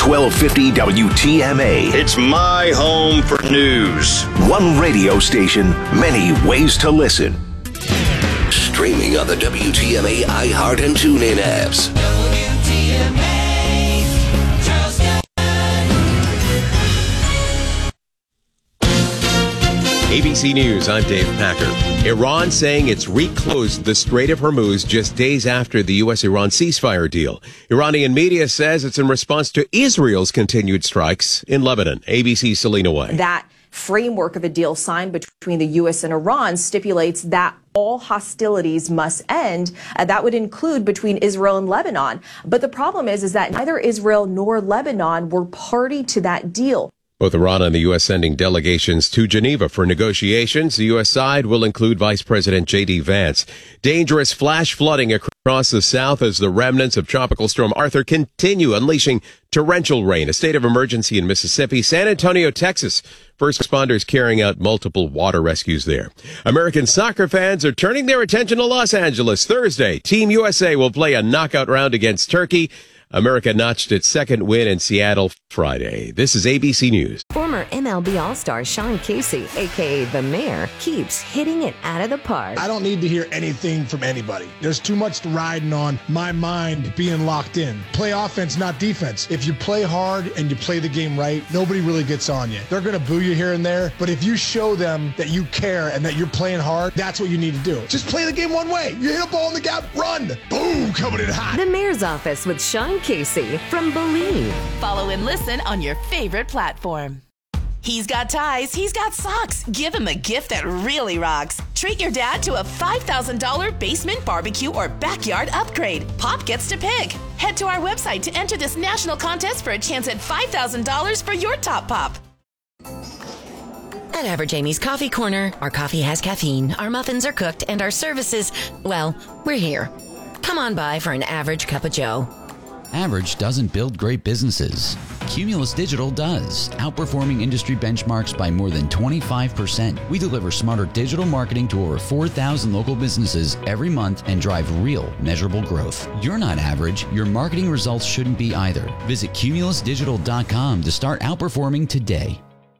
1250 WTMA. It's my home for news. One radio station, many ways to listen. Streaming on the WTMA iHeart and TuneIn apps. ABC News, I'm Dave Packer. Iran saying it's reclosed the Strait of Hormuz just days after the U.S.-Iran ceasefire deal. Iranian media says it's in response to Israel's continued strikes in Lebanon. ABC's Selena White. That framework of a deal signed between the U.S. and Iran stipulates that all hostilities must end. That would include between Israel and Lebanon. But the problem is that neither Israel nor Lebanon were party to that deal. Both Iran and the U.S. sending delegations to Geneva for negotiations. The U.S. side will include Vice President J.D. Vance. Dangerous flash flooding across the south as the remnants of Tropical Storm Arthur continue unleashing torrential rain. A state of emergency in Mississippi. San Antonio, Texas. First responders carrying out multiple water rescues there. American soccer fans are turning their attention to Los Angeles. Thursday, Team USA will play a knockout round against Turkey. America notched its second win in Seattle Friday. This is ABC News. Former MLB All-Star Sean Casey, a.k.a. The Mayor, keeps hitting it out of the park. I don't need to hear anything from anybody. There's too much riding on my mind being locked in. Play offense, not defense. If you play hard and you play the game right, nobody really gets on you. They're going to boo you here and there, but if you show them that you care and that you're playing hard, that's what you need to do. Just play the game one way. You hit a ball in the gap, run. Boom, coming in hot. The Mayor's Office with Sean Casey from Believe. Follow and listen on your favorite platform. He's got ties, he's got socks. Give him a gift that really rocks. Treat your dad to a $5,000 basement barbecue or backyard upgrade. Pop gets to pick. Head to our website to enter this national contest for a chance at $5,000 for your top pop. At Average Amy's Coffee Corner, our coffee has caffeine, our muffins are cooked, and our services, well, we're here. Come on by for an average cup of joe. Average doesn't build great businesses. Cumulus Digital does, outperforming industry benchmarks by more than 25%. We deliver smarter digital marketing to over 4,000 local businesses every month and drive real, measurable growth. You're not average. Your marketing results shouldn't be either. Visit cumulusdigital.com to start outperforming today.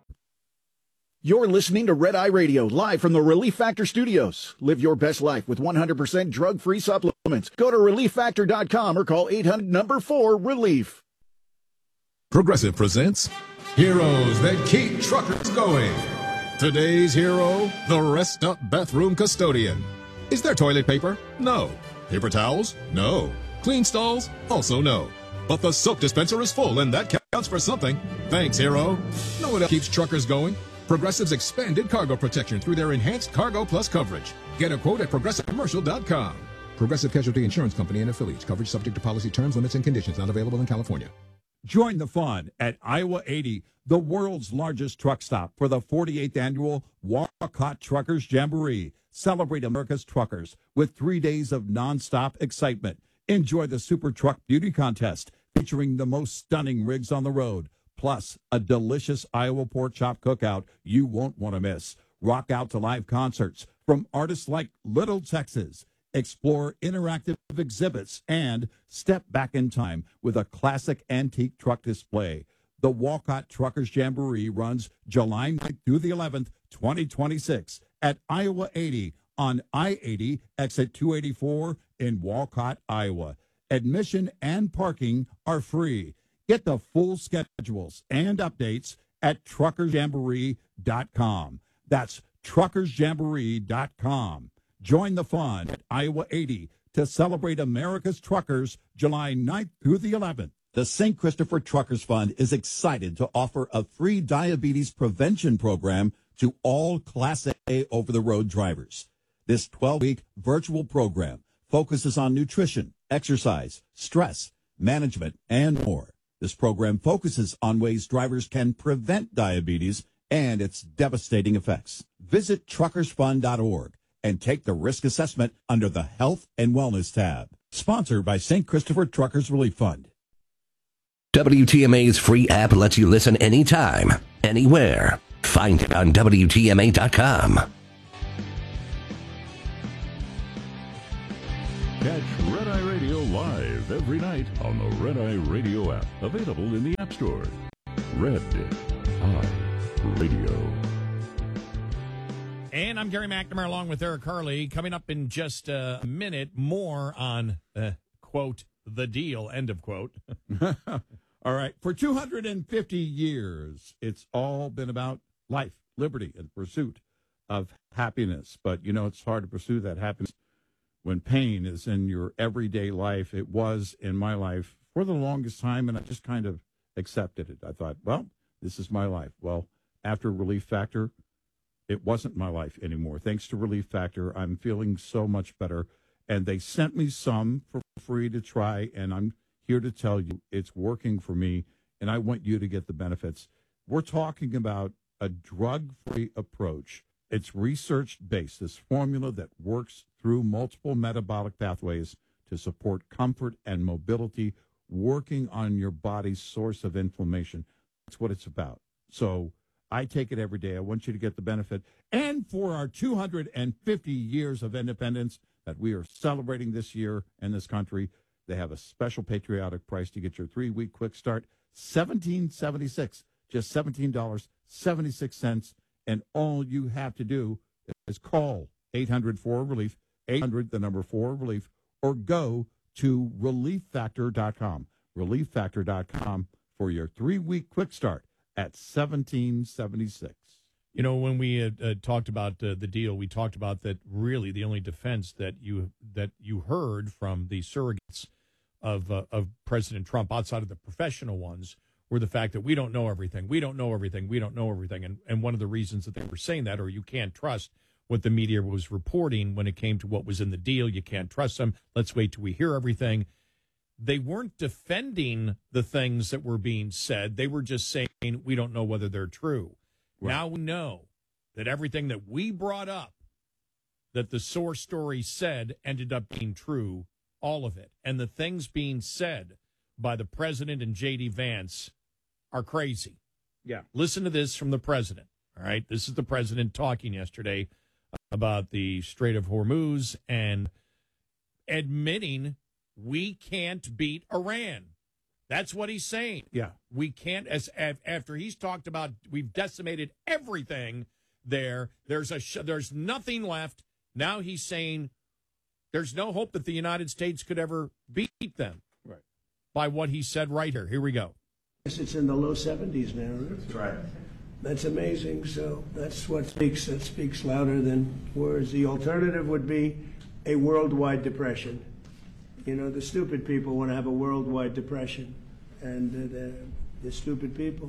You're listening to Red Eye Radio, live from the Relief Factor Studios. Live your best life with 100% drug-free supplements. Go to ReliefFactor.com or call 800-4-RELIEF. Progressive presents Heroes That Keep Truckers Going. Today's hero, the Rest Up Bathroom Custodian. Is there toilet paper? No. Paper towels? No. Clean stalls? Also no. But the soap dispenser is full, and that counts for something. Thanks, hero. Know what else keeps truckers going? Progressive's expanded cargo protection through their enhanced Cargo Plus coverage. Get a quote at ProgressiveCommercial.com. Progressive Casualty Insurance Company and affiliates. Coverage subject to policy terms, limits, and conditions. Not available in California. Join the fun at Iowa 80, the world's largest truck stop, for the 48th annual Walcott Truckers Jamboree. Celebrate America's truckers with 3 days of nonstop excitement. Enjoy the Super Truck Beauty Contest featuring the most stunning rigs on the road. Plus, a delicious Iowa pork chop cookout you won't want to miss. Rock out to live concerts from artists like Little Texas. Explore interactive exhibits and step back in time with a classic antique truck display. The Walcott Truckers Jamboree runs July 9th through the 11th, 2026 at Iowa 80 on I-80 exit 284 in Walcott, Iowa. Admission and parking are free. Get the full schedules and updates at truckersjamboree.com. That's truckersjamboree.com. Join the fun at Iowa 80 to celebrate America's truckers July 9th through the 11th. The St. Christopher Truckers Fund is excited to offer a free diabetes prevention program to all Class A over-the-road drivers. This 12-week virtual program focuses on nutrition, exercise, stress, management, and more. This program focuses on ways drivers can prevent diabetes and its devastating effects. Visit truckersfund.org and take the risk assessment under the Health and Wellness tab. Sponsored by St. Christopher Truckers Relief Fund. WTMA's free app lets you listen anytime, anywhere. Find it on WTMA.com. Catch Red Eye Radio live every every night on the Red Eye Radio app, available in the App Store. Red Eye Radio. And I'm Gary McNamara along with Eric Harley. Coming up in just a minute, more on, quote, the deal, end of quote. All right. For 250 years, it's all been about life, liberty, and pursuit of happiness. But, it's hard to pursue that happiness when pain is in your everyday life. It was in my life for the longest time, and I just kind of accepted it. I thought, well, this is my life. Well, after Relief Factor, it wasn't my life anymore. Thanks to Relief Factor, I'm feeling so much better. And they sent me some for free to try, and I'm here to tell you it's working for me, and I want you to get the benefits. We're talking about a drug-free approach. It's research-based, this formula that works through multiple metabolic pathways to support comfort and mobility, working on your body's source of inflammation. That's what it's about. So I take it every day. I want you to get the benefit. And for our 250 years of independence that we are celebrating this year in this country, they have a special patriotic price to get your 3-week quick start, $17.76, just $17.76. And all you have to do is call 800-4-RELIEF, 800-4-RELIEF, or go to ReliefFactor.com, ReliefFactor.com for your 3-week quick start at $17.76. When we had talked about the deal, we talked about that really the only defense that you heard from the surrogates of President Trump outside of the professional ones were the fact that we don't know everything. We don't know everything. We don't know everything. And one of the reasons that they were saying that, or you can't trust what the media was reporting when it came to what was in the deal. You can't trust them. Let's wait till we hear everything. They weren't defending the things that were being said. They were just saying, we don't know whether they're true. Right. Now we know that everything that we brought up, that the source story said, ended up being true, all of it. And the things being said by the president and J.D. Vance are crazy. Yeah. Listen to this from the president. All right. This is the president talking yesterday about the Strait of Hormuz and admitting we can't beat Iran. That's what he's saying. Yeah. We can't, after he's talked about we've decimated everything there, there's nothing left. Now he's saying there's no hope that the United States could ever beat them. Right. By what he said right here. Here we go. It's in the low 70s now. Right? That's right. That's amazing. So that's what speaks louder than words. The alternative would be a worldwide depression. The stupid people want to have a worldwide depression, and the stupid people.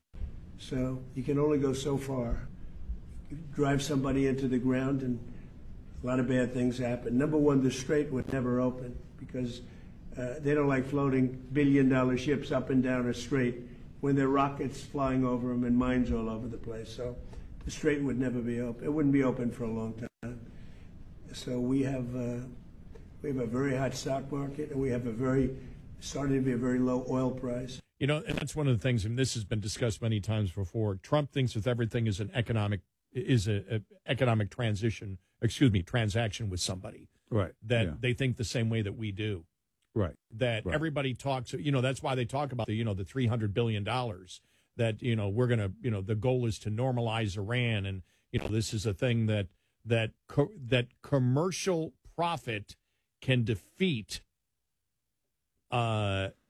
So you can only go so far. You drive somebody into the ground, and a lot of bad things happen. Number one, the Strait would never open because they don't like floating billion-dollar ships up and down a strait when there are rockets flying over them and mines all over the place. So the Strait would never be open. It wouldn't be open for a long time. So we have a very hot stock market, and we have starting to be a very low oil price. And that's one of the things, and this has been discussed many times before. Trump thinks that everything is an economic transaction with somebody. Right. That they think the same way that we do. Right. That right. Everybody talks, that's why they talk about the $300 billion that, we're going to, the goal is to normalize Iran. And, this is a thing that commercial profit can defeat the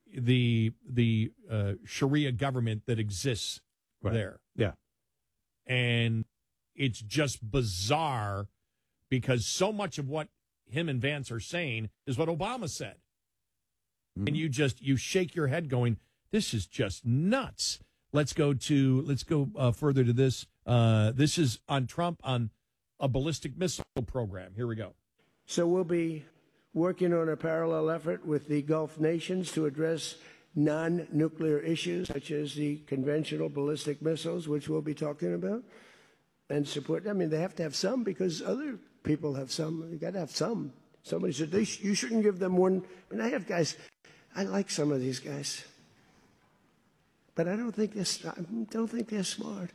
Sharia government that exists there. Yeah. And it's just bizarre because so much of what him and Vance are saying is what Obama said. Mm-hmm. And you shake your head going, this is just nuts. Let's go further to this. This is on Trump on a ballistic missile program. Here we go. So we'll be working on a parallel effort with the Gulf nations to address non-nuclear issues such as the conventional ballistic missiles, which we'll be talking about, and support. I mean, they have to have some because other people have some. You got to have some. Somebody said you shouldn't give them one. And I have guys. I like some of these guys, but I don't think they're smart.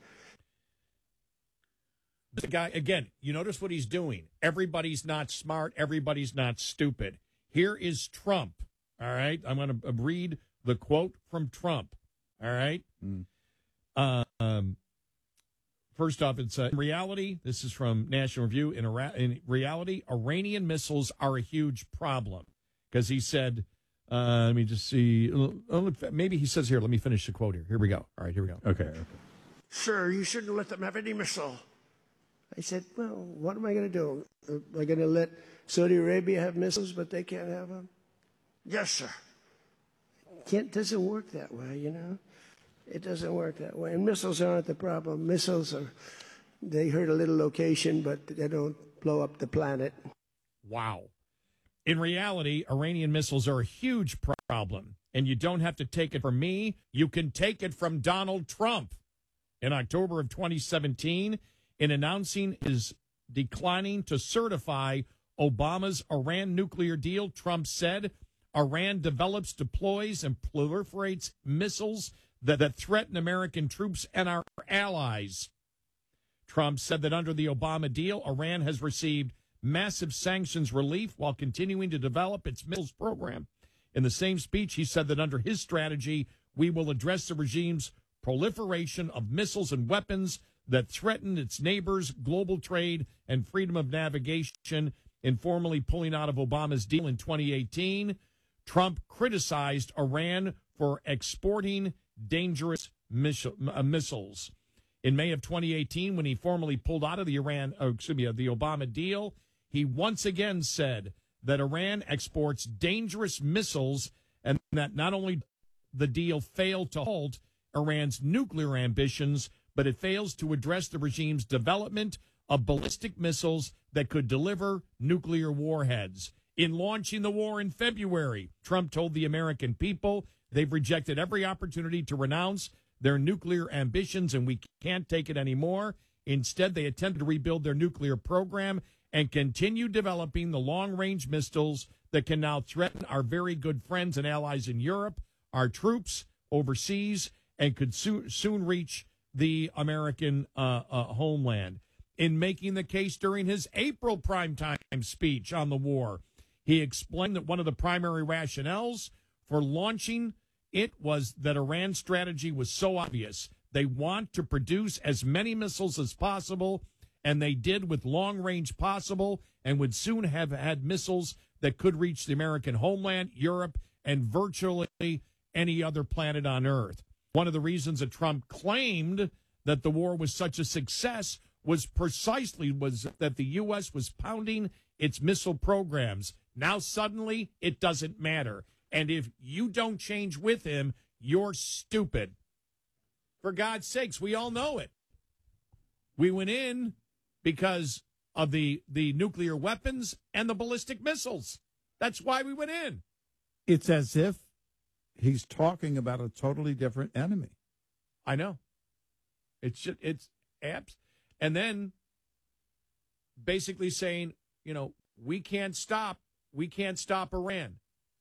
The guy, again, you notice what he's doing. Everybody's not smart. Everybody's not stupid. Here is Trump All right. I'm going to read the quote from Trump. All right. First off, it's in reality, this is from National Review. In reality, Iranian missiles are a huge problem. Because he said, let me just see. Maybe he says here, let me finish the quote here. Here we go. All right, here we go. Okay. Sir, you shouldn't let them have any missile. I said, well, what am I going to do? Am I going to let Saudi Arabia have missiles, but they can't have them? Yes, sir. It doesn't work that way, you know. It doesn't work that way. And missiles aren't the problem. Missiles they hurt a little location, but they don't blow up the planet. Wow. In reality, Iranian missiles are a huge problem. And you don't have to take it from me. You can take it from Donald Trump. In October of 2017, in announcing his declining to certify Obama's Iran nuclear deal, Trump said, Iran develops, deploys, and proliferates missiles that threaten American troops and our allies. Trump said that under the Obama deal, Iran has received massive sanctions relief while continuing to develop its missiles program. In the same speech, he said that under his strategy, we will address the regime's proliferation of missiles and weapons that threaten its neighbors, global trade, and freedom of navigation. In formally pulling out of Obama's deal in 2018, Trump criticized Iran for exporting dangerous missiles. In May of 2018, when he formally pulled out of the Obama deal, he once again said that Iran exports dangerous missiles and that not only the deal failed to halt Iran's nuclear ambitions, but it fails to address the regime's development of ballistic missiles that could deliver nuclear warheads. In launching the war in February, Trump told the American people they've rejected every opportunity to renounce their nuclear ambitions and we can't take it anymore. Instead, they attempted to rebuild their nuclear program and continue developing the long-range missiles that can now threaten our very good friends and allies in Europe, our troops overseas, and could soon reach the American homeland. In making the case during his April primetime speech on the war, he explained that one of the primary rationales for launching it was that Iran's strategy was so obvious. They want to produce as many missiles as possible, and they did with long range possible, and would soon have had missiles that could reach the American homeland, Europe, and virtually any other planet on Earth. One of the reasons that Trump claimed that the war was such a success was that the U.S. was pounding its missile programs. Now suddenly it doesn't matter. And if you don't change with him, you're stupid. For God's sakes, we all know it. We went in because of the nuclear weapons and the ballistic missiles. That's why we went in. It's as if he's talking about a totally different enemy. I know. It's apps. And then basically saying, we can't stop Iran.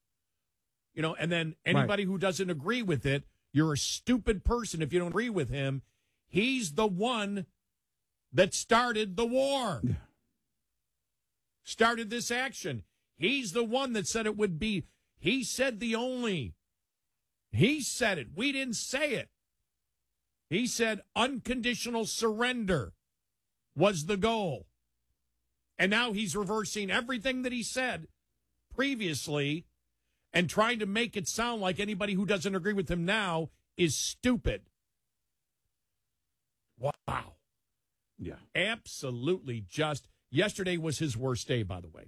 And then anybody who doesn't agree with it, you're a stupid person if you don't agree with him. He's the one that started the war. Yeah. Started this action. He's the one that said it would be. He said He said it. We didn't say it. He said unconditional surrender was the goal. And now he's reversing everything that he said previously and trying to make it sound like anybody who doesn't agree with him now is stupid. Wow. Yeah. Absolutely just. Yesterday was his worst day, by the way.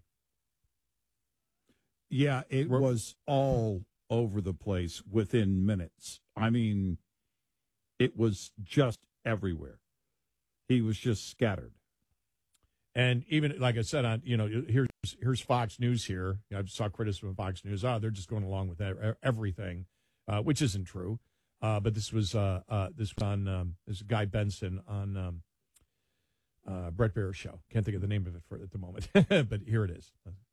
Yeah, it was all over the place within minutes. I mean, it was just everywhere. He was just scattered. And even, like I said, here's Fox News here. I saw criticism of Fox News. They're just going along with everything, which isn't true. But this was on this Guy Benson on Brett Baer's show. Can't think of the name of it at the moment, but here it is.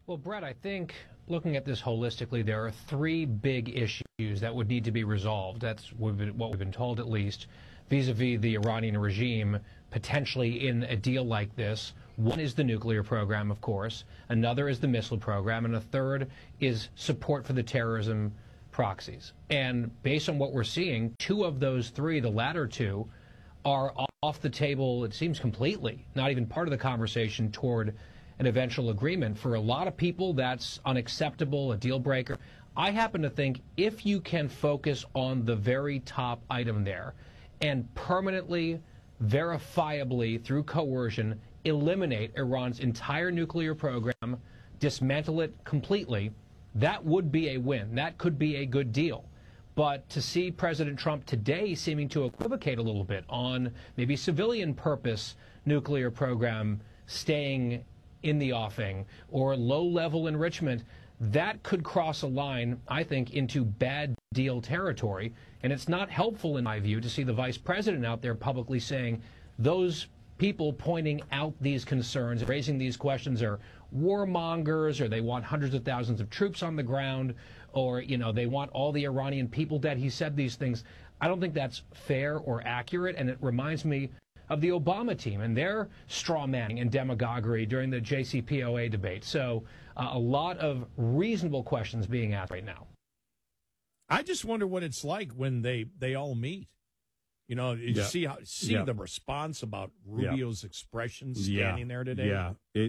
Well, Brett, I think looking at this holistically, there are three big issues that would need to be resolved. That's what we've been told, at least, vis-a-vis the Iranian regime, potentially in a deal like this. One is the nuclear program, of course. Another is the missile program. And a third is support for the terrorism proxies. And based on what we're seeing, two of those three, the latter two, are off the table, it seems, completely, not even part of the conversation toward an eventual agreement. For a lot of people, that's unacceptable, a deal breaker. I happen to think if you can focus on the very top item there and permanently, verifiably, through coercion, eliminate Iran's entire nuclear program, dismantle it completely, that would be a win. That could be a good deal. But to see President Trump today seeming to equivocate a little bit on maybe civilian purpose nuclear program staying in the offing or low-level enrichment, that could cross a line, I think, into bad deal territory. And it's not helpful, in my view, to see the vice president out there publicly saying those people pointing out these concerns, raising these questions, are warmongers, or they want hundreds of thousands of troops on the ground, or, you know, they want all the Iranian people dead. He said these things. I don't think that's fair or accurate, and it reminds me of the Obama team and their straw manning and demagoguery during the JCPOA debate. So a lot of reasonable questions being asked right now. I just wonder what it's like when they all meet. You know, you see the response about Rubio's expressions standing there today. Yeah, it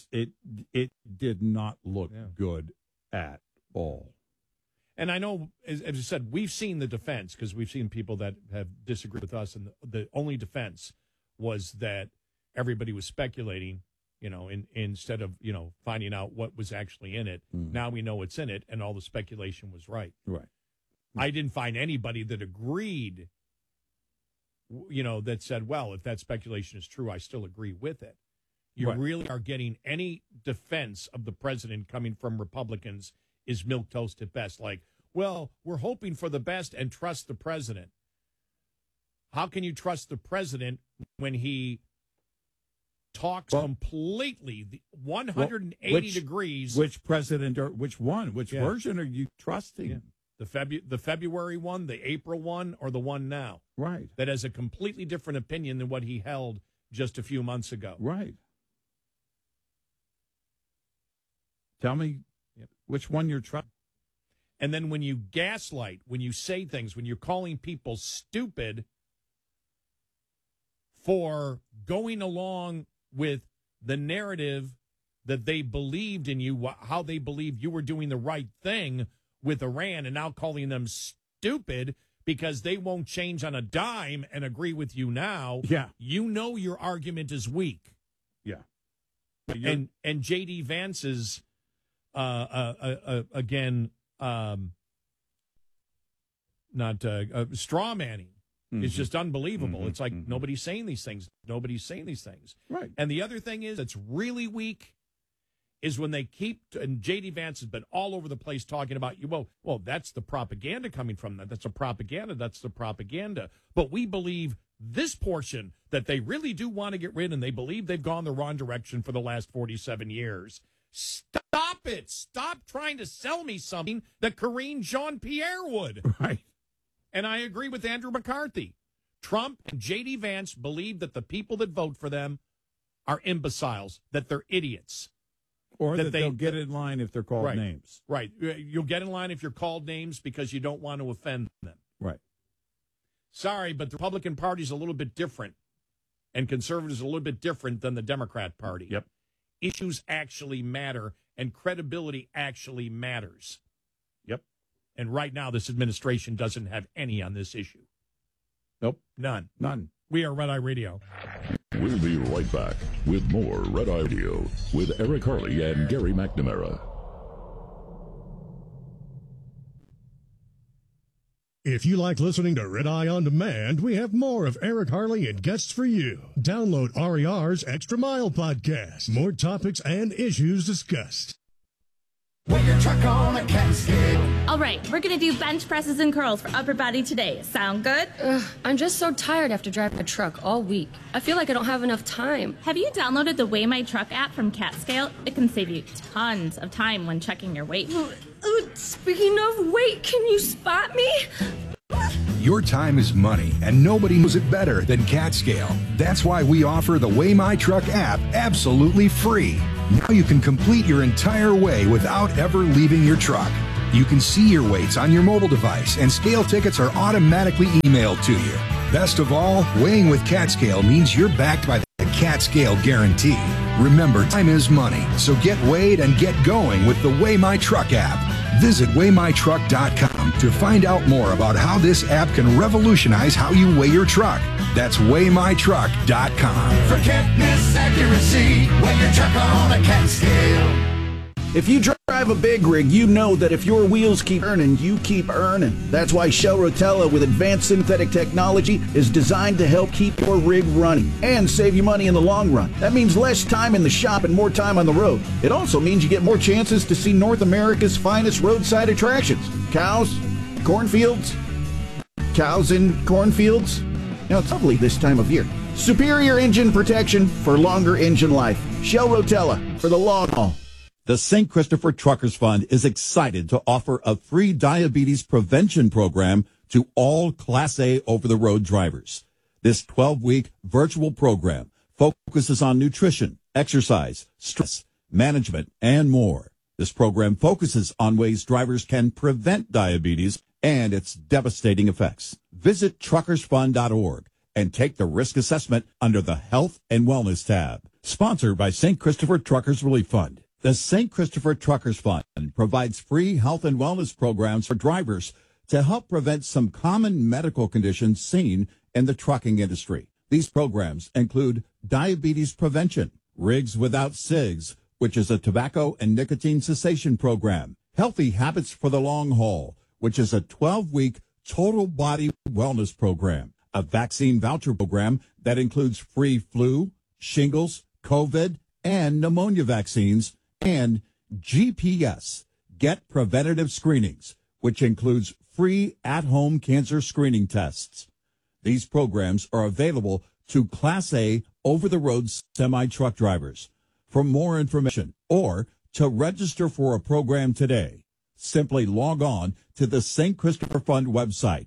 did not look good at all. And I know, as I said, we've seen the defense, because we've seen people that have disagreed with us, and the only defense was that everybody was speculating, you know, instead of, you know, finding out what was actually in it. Now we know what's in it, and all the speculation was right. Right. I didn't find anybody that agreed, you know, that said, well, if that speculation is true, I still agree with it. You really are getting any defense of the president coming from Republicans is milquetoast at best. Like, well, we're hoping for the best and trust the president. How can you trust the president when he talks completely 180 degrees? Which president or which one? Which version are you trusting? Yeah. The February one, the April one, or the one now? Right. That has a completely different opinion than what he held just a few months ago. Right. Tell me which one you're trusting. And then when you gaslight, when you say things, when you're calling people stupid for going along with the narrative that they believed in you, how they believed you were doing the right thing with Iran, and now calling them stupid because they won't change on a dime and agree with you now, you know your argument is weak. Yeah. And J.D. Vance's, again, straw manning is just unbelievable. It's like nobody's saying these things. Nobody's saying these things. Right. And the other thing is that's really weak is when they keep, and J.D. Vance has been all over the place talking about, well, that's the propaganda coming from that. That's the propaganda. But we believe this portion that they really do want to get rid, and they believe they've gone the wrong direction for the last 47 years. Stop it. Stop trying to sell me something that Karine Jean-Pierre would. Right. And I agree with Andrew McCarthy. Trump and J.D. Vance believe that the people that vote for them are imbeciles, that they're idiots. Or that they'll get in line if they're called names. Right. You'll get in line if you're called names because you don't want to offend them. Right. Sorry, but the Republican Party is a little bit different, and conservatives are a little bit different than the Democrat Party. Yep. Issues actually matter, and credibility actually matters. Yep. And right now, this administration doesn't have any on this issue. Nope. None. We are Red Eye Radio. We'll be right back with more Red Eye Radio with Eric Harley and Gary McNamara. If you like listening to Red Eye On Demand, we have more of Eric Harley and guests for you. Download RER's Extra Mile podcast. More topics and issues discussed. Weigh your truck on a cat scale. All right, we're gonna do bench presses and curls for upper body today. Sound good? I'm just so tired after driving a truck all week. I feel like I don't have enough time. Have you downloaded the Weigh My Truck app from CatScale? It can save you tons of time when checking your weight. Speaking of weight, can you spot me? Your time is money, and nobody knows it better than CatScale. That's why we offer the Weigh My Truck app absolutely free. Now you can complete your entire weigh without ever leaving your truck. You can see your weights on your mobile device, and scale tickets are automatically emailed to you. Best of all, weighing with CatScale means you're backed by the CatScale guarantee. Remember, time is money, so get weighed and get going with the Weigh My Truck app. Visit WeighMyTruck.com to find out more about how this app can revolutionize how you weigh your truck. That's WeighMyTruck.com. Forget miss accuracy. Weigh your truck on a cat scale. If you drive a big rig, you know that if your wheels keep turning, you keep earning. That's why Shell Rotella with advanced synthetic technology is designed to help keep your rig running and save you money in the long run. That means less time in the shop and more time on the road. It also means you get more chances to see North America's finest roadside attractions. Cows, cornfields, cows in cornfields. Now, it's lovely this time of year. Superior engine protection for longer engine life. Shell Rotella for the long haul. The St. Christopher Truckers Fund is excited to offer a free diabetes prevention program to all Class A over-the-road drivers. This 12-week virtual program focuses on nutrition, exercise, stress management, and more. This program focuses on ways drivers can prevent diabetes and its devastating effects. Visit truckersfund.org and take the risk assessment under the Health and Wellness tab. Sponsored by St. Christopher Truckers Relief Fund. The St. Christopher Truckers Fund provides free health and wellness programs for drivers to help prevent some common medical conditions seen in the trucking industry. These programs include diabetes prevention, Rigs Without Cigs, which is a tobacco and nicotine cessation program, Healthy Habits for the Long Haul, which is a 12-week total body wellness program, a vaccine voucher program that includes free flu, shingles, COVID, and pneumonia vaccines, and GPS, Get Preventative Screenings, which includes free at-home cancer screening tests. These programs are available to Class A over-the-road semi-truck drivers. For more information or to register for a program today, simply log on to the St. Christopher Fund website,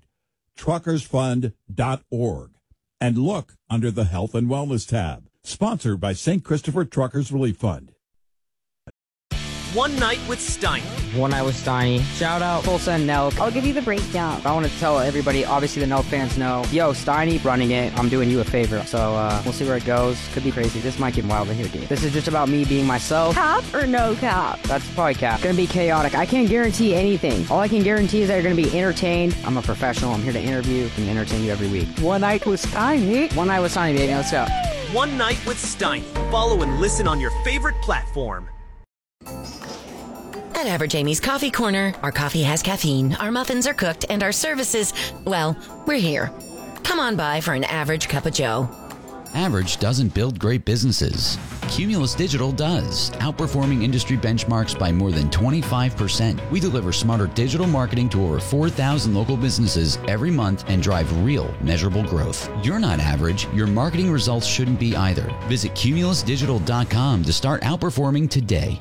truckersfund.org, and look under the Health and Wellness tab. Sponsored by St. Christopher Truckers Relief Fund. One Night with Steiny. One Night with Steiny. Shout out Tulsa and Nelk. I'll give you the breakdown. I want to tell everybody, obviously the Nelk fans know, yo, Steiny running it. I'm doing you a favor. So we'll see where it goes. Could be crazy. This might get wild in here, dude. This is just about me being myself. Cap or no cap? That's probably cap. It's going to be chaotic. I can't guarantee anything. All I can guarantee is that you're going to be entertained. I'm a professional. I'm here to interview and entertain you every week. One Night with Steiny. One Night with Steiny, baby. Let's go. One Night with Steiny. Follow and listen on your favorite platform. At Average Amy's Coffee Corner, our coffee has caffeine, our muffins are cooked, and our services, well, we're here. Come on by for an average cup of joe. Average doesn't build great businesses. Cumulus Digital does, outperforming industry benchmarks by more than 25%. We deliver smarter digital marketing to over 4,000 local businesses every month and drive real, measurable growth. You're not average. Your marketing results shouldn't be either. Visit cumulusdigital.com to start outperforming today.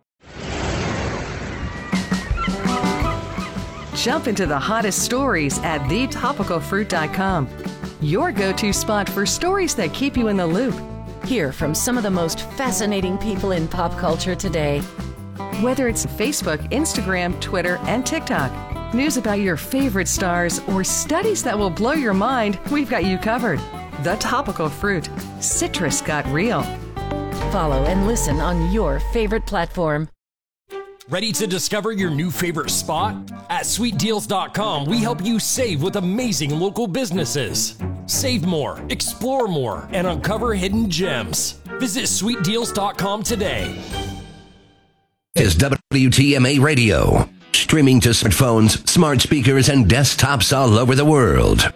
Jump into the hottest stories at thetopicalfruit.com. Your go-to spot for stories that keep you in the loop. Hear from some of the most fascinating people in pop culture today. Whether it's Facebook, Instagram, Twitter, and TikTok, news about your favorite stars, or studies that will blow your mind, we've got you covered. The Topical Fruit. Citrus got real. Follow and listen on your favorite platform. Ready to discover your new favorite spot? At SweetDeals.com, we help you save with amazing local businesses. Save more, explore more, and uncover hidden gems. Visit SweetDeals.com today. Is WTMA Radio, streaming to smartphones, smart speakers, and desktops all over the world.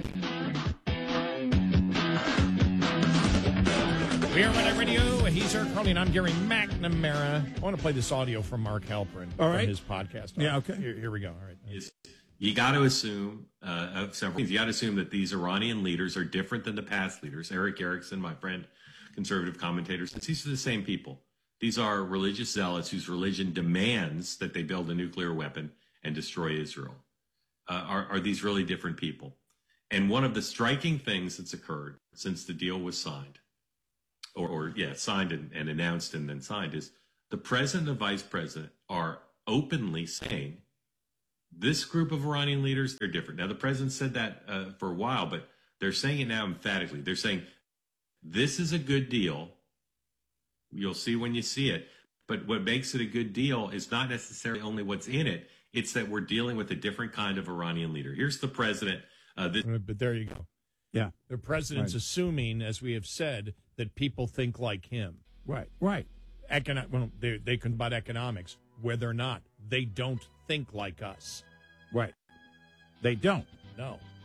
We are Red Eye Radio. He's our Carly, and I'm Gary McNamara. I want to play this audio from Mark Halperin All right. from his podcast. Yeah, okay. Here we go. All right. You got to assume several things. You got to assume that these Iranian leaders are different than the past leaders. Eric Erickson, my friend, conservative commentators, these are the same people. These are religious zealots whose religion demands that they build a nuclear weapon and destroy Israel. Are these really different people? And one of the striking things that's occurred since the deal was signed, signed and announced and then signed, is the president and the vice president are openly saying this group of Iranian leaders, they're different. Now, the president said that for a while, but they're saying it now emphatically. They're saying this is a good deal. You'll see when you see it. But what makes it a good deal is not necessarily only what's in it. It's that we're dealing with a different kind of Iranian leader. Here's the president. But there you go. Yeah. The president's assuming, as we have said, that people think like him. Right. They can about economics, whether or not they don't think like us. Right. They don't. No.